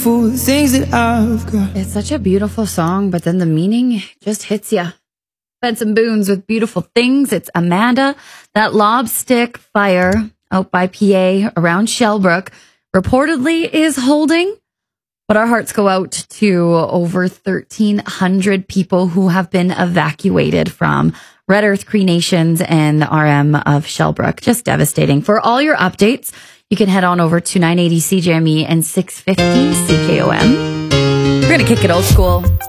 beautiful things that I've got. It's such a beautiful song, but then the meaning just hits ya. Benson Boons with Beautiful Things. It's Amanda. That lobstick fire out by PA around Shellbrook reportedly is holding, but our hearts go out to over 1,300 people who have been evacuated from Red Earth Cree Nations and the RM of Shellbrook. Just devastating. For all your updates, you can head on over to 980 CJME and 650 CKOM. We're going to kick it old school.